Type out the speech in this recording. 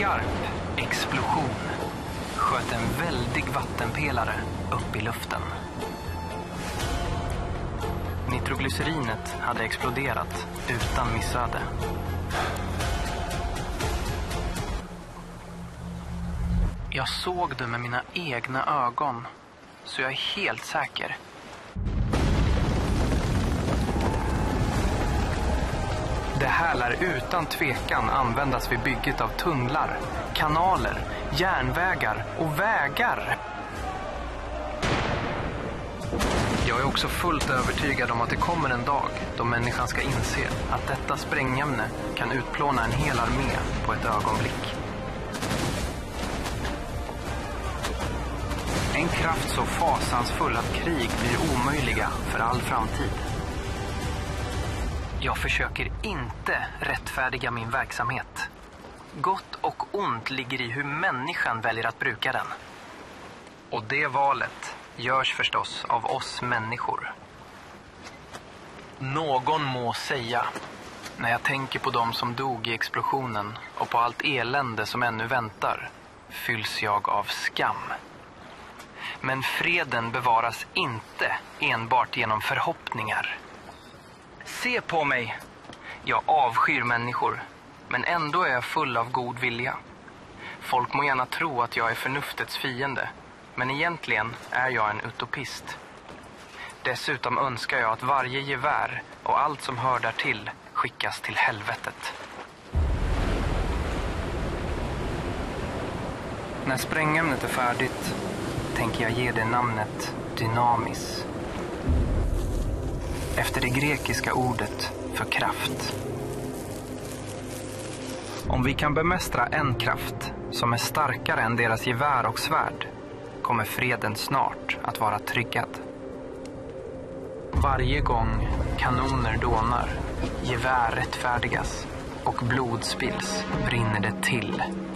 skarp explosion sköt en väldig vattenpelare upp i luften. Nitroglycerinet hade exploderat utan missöde. Jag såg det med mina egna ögon, så jag är helt säker. Det här lär utan tvekan användas vid bygget av tunnlar, kanaler, järnvägar och vägar. Jag är också fullt övertygad om att det kommer en dag då människan ska inse att detta sprängämne kan utplåna en hel armé på ett ögonblick. En kraft så fasansfull att krig blir omöjliga för all framtid. Jag försöker inte rättfärdiga min verksamhet. Gott och ont ligger i hur människan väljer att bruka den. Och det valet görs förstås av oss människor. Någon må säga, när jag tänker på dem som dog i explosionen och på allt elände som ännu väntar, fylls jag av skam. Men freden bevaras inte enbart genom förhoppningar. Se på mig! Jag avskyr människor, men ändå är jag full av god vilja. Folk må gärna tro att jag är förnuftets fiende, men egentligen är jag en utopist. Dessutom önskar jag att varje gevär och allt som hör därtill skickas till helvetet. När sprängämnet är färdigt tänker jag ge det namnet dynamis. Efter det grekiska ordet för kraft. Om vi kan bemästra en kraft som är starkare än deras gevär och svärd, kommer freden snart att vara tryggad. Varje gång kanoner dånar, gevär rättfärdigas och blod spills, brinner det till